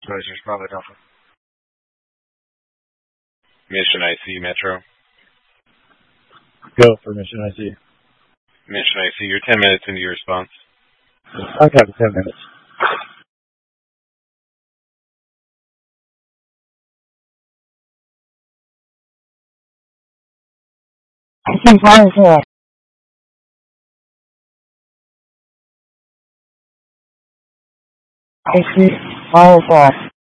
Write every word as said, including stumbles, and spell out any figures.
Rogers, Bravo Delta. Mission I C, Metro. Go for Mission I C. Mission I C, you're ten minutes into your response. I've got ten minutes. I think I was I see. Firefox.